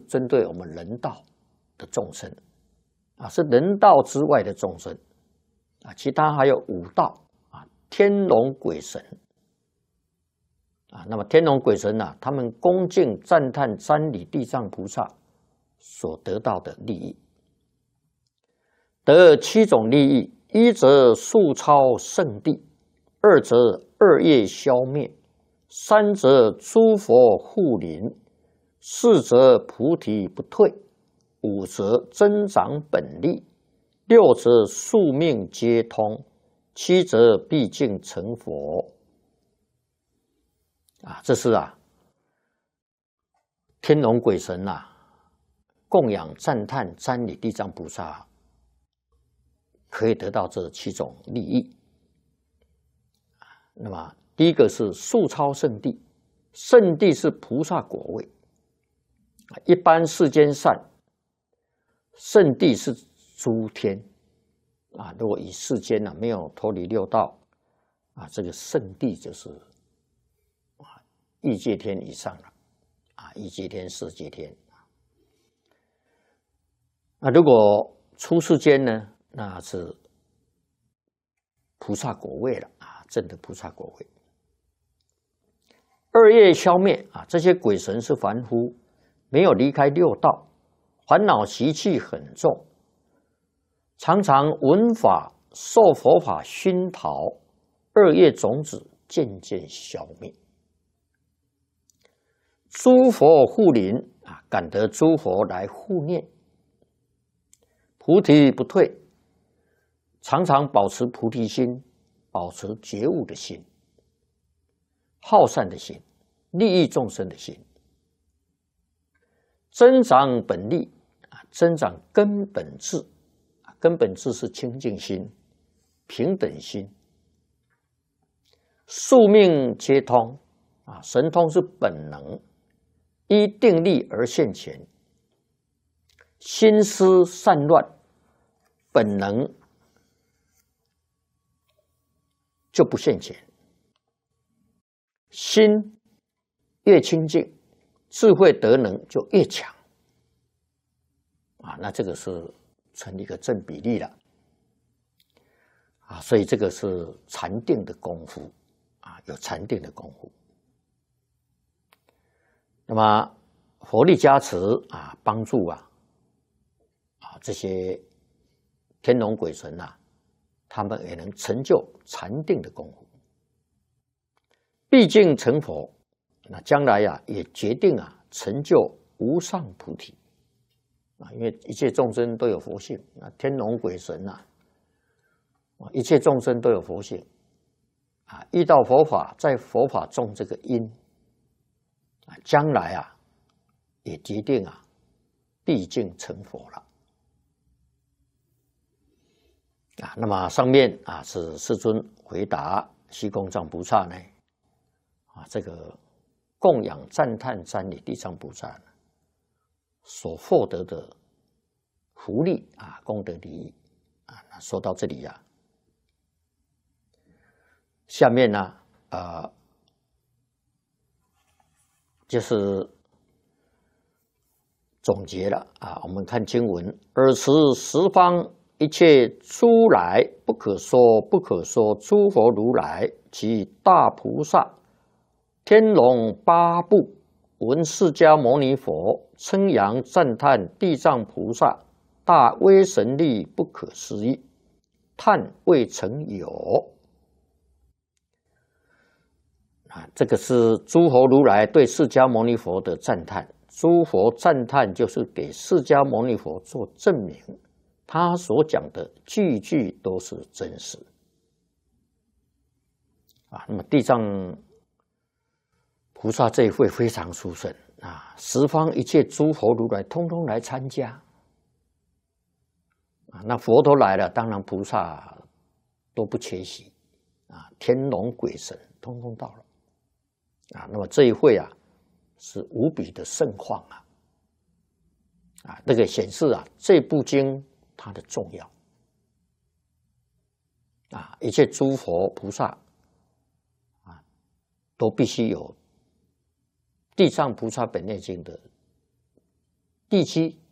针对我们人道的众生啊，是人道之外的众生啊，其他还有五道啊，天龙鬼神啊。那么天龙鬼神啊，他们恭敬赞叹瞻礼地藏菩萨所得到的利益，得7种利益：一则速超圣地，二则恶业消灭，三则诸佛护临，四则菩提不退，五则增长本力，六则宿命皆通，七则毕竟成佛。啊，这是天龙鬼神供养赞叹瞻礼地藏菩萨可以得到这7种利益。那么第一个是速超圣地，圣地是菩萨果位，一般世间善，圣地是诸天啊。如果以世间没有脱离六道这个圣地就是欲界天以上了欲界天、色界天。如果出世间呢，那是菩萨果位了证得菩萨果位。恶业消灭这些鬼神是凡夫，没有离开六道，烦恼习气很重，常常闻法受佛法熏陶，恶业种子渐渐消灭。诸佛护临感得诸佛来护念，菩提不退，常常保持菩提心，保持觉悟的心，好善的心，利益众生的心，增长本力增长根本智根本智是清净心、平等心，宿命皆通神通是本能，依定力而现前，心思散乱，本能就不现前。心越清净，智慧德能就越强那这个是成一个正比例了所以这个是禅定的功夫有禅定的功夫。那么佛力加持帮助这些天龙鬼神他们也能成就禅定的功夫，毕竟成佛，那将来也决定成就无上菩提因为一切众生都有佛性天龙鬼神一切众生都有佛性遇到佛法，在佛法种这个因将来也决定毕竟成佛了那么上面是世尊回答虚空藏菩萨呢这个供养赞叹瞻礼地藏菩萨所获得的福利功德利益说到这里下面呢就是总结了我们看经文，尔时十方一切诸来不可说不可说诸佛如来及大菩萨天龙八部闻释迦牟尼佛称扬赞叹地藏菩萨大威神力不可思议，叹未曾有这个是诸佛如来对释迦牟尼佛的赞叹。诸佛赞叹就是给释迦牟尼佛做证明，他所讲的句句都是真实那么地藏菩萨这一会非常殊胜十方一切诸佛如来通通来参加那佛都来了，当然菩萨都不缺席天龙鬼神通通到了那么这一会是无比的盛况这个显示这部经它的重要一切诸佛菩萨都必须有地藏菩萨本愿经的第七，